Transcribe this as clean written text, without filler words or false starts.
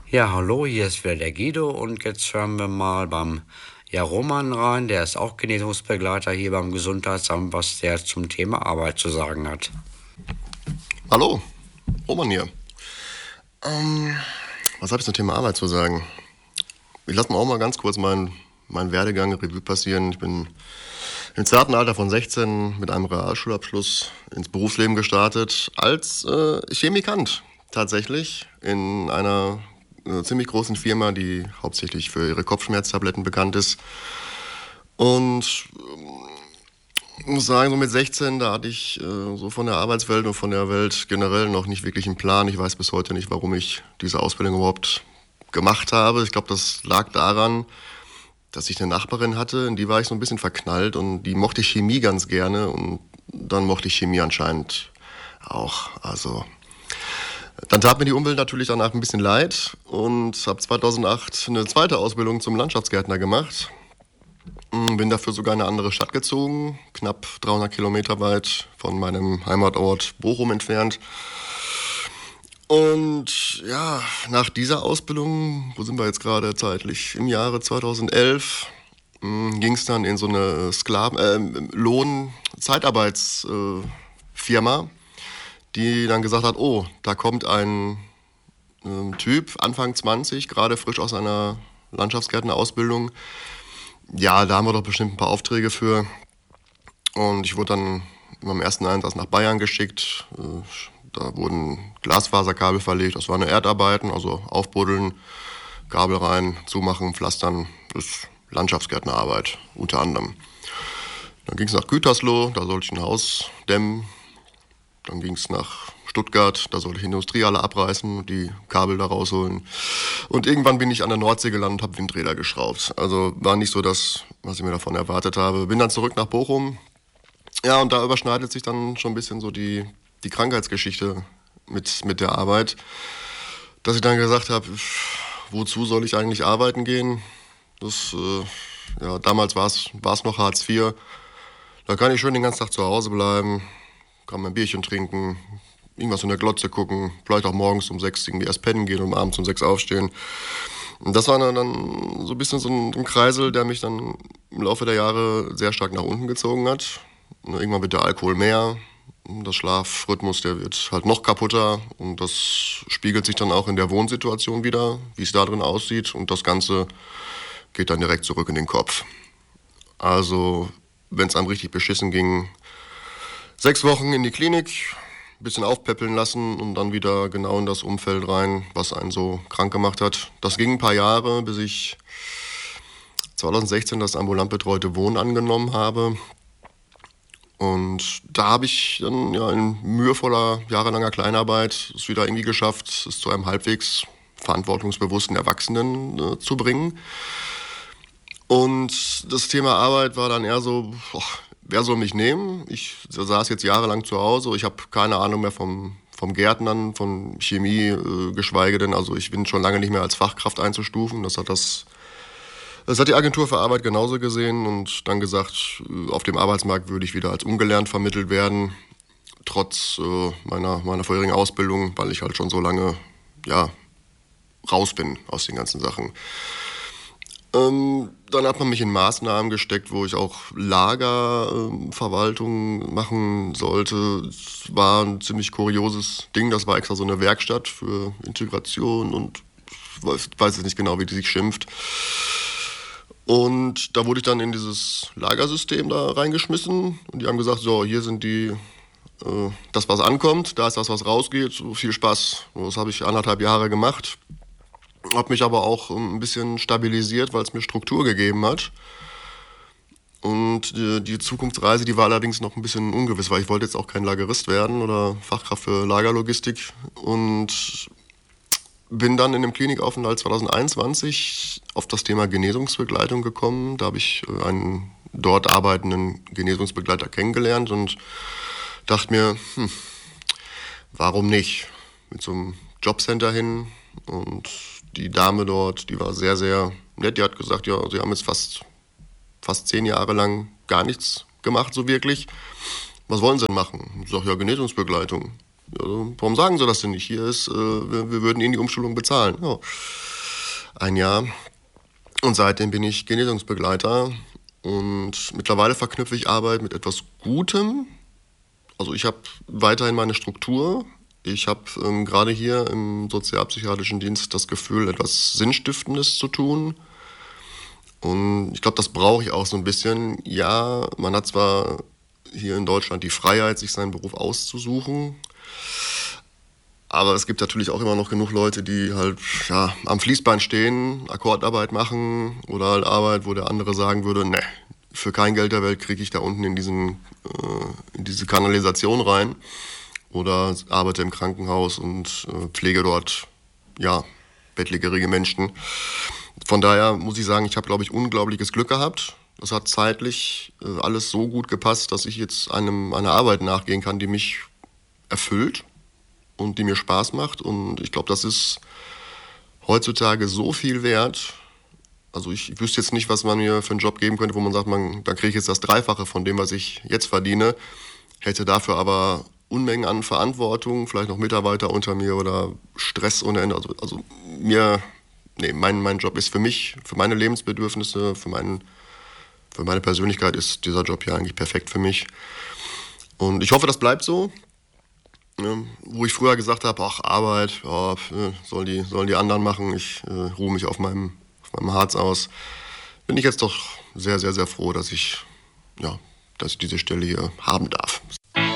Ja, hallo, hier ist wieder der Guido und jetzt hören wir mal beim Roman rein, der ist auch Genesungsbegleiter hier beim Gesundheitsamt, was der zum Thema Arbeit zu sagen hat. Hallo, Roman hier. Was habe ich zum Thema Arbeit zu sagen? Ich lasse mal auch mal ganz kurz meinen Werdegang Revue passieren. Ich bin im zarten Alter von 16 mit einem Realschulabschluss ins Berufsleben gestartet als Chemikant tatsächlich in einer ziemlich großen Firma, die hauptsächlich für ihre Kopfschmerztabletten bekannt ist. Und ich muss sagen, so mit 16, da hatte ich so von der Arbeitswelt und von der Welt generell noch nicht wirklich einen Plan. Ich weiß bis heute nicht, warum ich diese Ausbildung überhaupt gemacht habe. Ich glaube, das lag daran, dass ich eine Nachbarin hatte, in die war ich so ein bisschen verknallt und die mochte Chemie ganz gerne und dann mochte ich Chemie anscheinend auch. Also dann tat mir die Umwelt natürlich danach ein bisschen leid und habe 2008 eine zweite Ausbildung zum Landschaftsgärtner gemacht. Bin dafür sogar in eine andere Stadt gezogen, knapp 300 Kilometer weit von meinem Heimatort Bochum entfernt. Und ja, nach dieser Ausbildung, wo sind wir jetzt gerade zeitlich? Im Jahre 2011 ging es dann in so eine Lohn-Zeitarbeitsfirma, die dann gesagt hat, oh, da kommt ein Typ, Anfang 20, gerade frisch aus einer Landschaftsgärtnerausbildung. Ja, da haben wir doch bestimmt ein paar Aufträge für. Und ich wurde dann in meinem ersten Einsatz nach Bayern geschickt. Da wurden Glasfaserkabel verlegt. Das waren Erdarbeiten, also aufbuddeln, Kabel rein, zumachen, pflastern. Das ist Landschaftsgärtnerarbeit unter anderem. Dann ging es nach Gütersloh, da sollte ich ein Haus dämmen. Dann ging es nach Stuttgart, da sollte ich Industriehalle abreißen und die Kabel da rausholen. Und irgendwann bin ich an der Nordsee gelandet und habe Windräder geschraubt. Also war nicht so das, was ich mir davon erwartet habe. Bin dann zurück nach Bochum. Ja, und da überschneidet sich dann schon ein bisschen so die Krankheitsgeschichte mit der Arbeit, dass ich dann gesagt habe, wozu soll ich eigentlich arbeiten gehen? Ja, damals war es noch Hartz IV. Da kann ich schön den ganzen Tag zu Hause bleiben, kann mein Bierchen trinken, irgendwas in der Glotze gucken, vielleicht auch morgens um 6 irgendwie erst pennen gehen und abends um 6 aufstehen. Und das war dann so ein bisschen so ein Kreisel, der mich dann im Laufe der Jahre sehr stark nach unten gezogen hat. Und irgendwann wird der Alkohol mehr, der Schlafrhythmus, der wird halt noch kaputter und das spiegelt sich dann auch in der Wohnsituation wieder, wie es da drin aussieht und das Ganze geht dann direkt zurück in den Kopf. Also, wenn es einem richtig beschissen ging, 6 Wochen in die Klinik, ein bisschen aufpäppeln lassen und dann wieder genau in das Umfeld rein, was einen so krank gemacht hat. Das ging ein paar Jahre, bis ich 2016 das ambulant betreute Wohnen angenommen habe. Und da habe ich dann ja in mühevoller, jahrelanger Kleinarbeit es wieder irgendwie geschafft, es zu einem halbwegs verantwortungsbewussten Erwachsenen zu bringen. Und das Thema Arbeit war dann eher so, wer soll mich nehmen? Ich saß jetzt jahrelang zu Hause, ich habe keine Ahnung mehr vom Gärtnern, von Chemie, geschweige denn, also ich bin schon lange nicht mehr als Fachkraft einzustufen. Das hat die Agentur für Arbeit genauso gesehen und dann gesagt, auf dem Arbeitsmarkt würde ich wieder als ungelernt vermittelt werden, trotz meiner vorherigen Ausbildung, weil ich halt schon so lange ja, raus bin aus den ganzen Sachen. Dann hat man mich in Maßnahmen gesteckt, wo ich auch Lagerverwaltung machen sollte. Es war ein ziemlich kurioses Ding. Das war extra so eine Werkstatt für Integration und ich weiß jetzt nicht genau, wie die sich schimpft. Und da wurde ich dann in dieses Lagersystem da reingeschmissen und die haben gesagt, so, hier sind das, was ankommt, da ist das, was rausgeht, so viel Spaß. Das habe ich 1,5 Jahre gemacht. Habe mich aber auch ein bisschen stabilisiert, weil es mir Struktur gegeben hat. Und die Zukunftsreise, die war allerdings noch ein bisschen ungewiss, weil ich wollte jetzt auch kein Lagerist werden oder Fachkraft für Lagerlogistik. Und bin dann in dem Klinikaufenthalt 2021 auf das Thema Genesungsbegleitung gekommen. Da habe ich einen dort arbeitenden Genesungsbegleiter kennengelernt und dachte mir, warum nicht? Mit so einem Jobcenter hin und die Dame dort, die war sehr, sehr nett. Die hat gesagt, ja, sie haben jetzt fast 10 Jahre lang gar nichts gemacht, so wirklich. Was wollen sie denn machen? Ich sage, ja, Genesungsbegleitung. warum sagen Sie das denn nicht? Hier ist, wir würden Ihnen die Umschulung bezahlen. Ja. Ein Jahr. Und seitdem bin ich Genesungsbegleiter. Und mittlerweile verknüpfe ich Arbeit mit etwas Gutem. Also ich habe weiterhin meine Struktur. Ich habe gerade hier im sozialpsychiatrischen Dienst das Gefühl, etwas Sinnstiftendes zu tun. Und ich glaube, das brauche ich auch so ein bisschen. Ja, man hat zwar hier in Deutschland die Freiheit, sich seinen Beruf auszusuchen, aber es gibt natürlich auch immer noch genug Leute, die halt am Fließband stehen, Akkordarbeit machen oder halt Arbeit, wo der andere sagen würde, ne, für kein Geld der Welt kriege ich da unten in diese Kanalisation rein. Oder arbeite im Krankenhaus und pflege dort, bettlägerige Menschen. Von daher muss ich sagen, ich habe, glaube ich, unglaubliches Glück gehabt. Das hat zeitlich alles so gut gepasst, dass ich jetzt einer Arbeit nachgehen kann, die mich erfüllt und die mir Spaß macht. Und ich glaube, das ist heutzutage so viel wert. Also ich wüsste jetzt nicht, was man mir für einen Job geben könnte, wo man sagt, da kriege ich jetzt das Dreifache von dem, was ich jetzt verdiene, hätte dafür aber Unmengen an Verantwortung, vielleicht noch Mitarbeiter unter mir oder Stress ohne Ende. Also mein Job ist für mich, für meine Lebensbedürfnisse, für meine Persönlichkeit ist dieser Job ja eigentlich perfekt für mich. Und ich hoffe, das bleibt so. Wo ich früher gesagt habe, ach, Arbeit, sollen die anderen machen, ich ruhe mich auf meinem Harz aus, bin ich jetzt doch sehr, sehr, sehr froh, dass ich diese Stelle hier haben darf.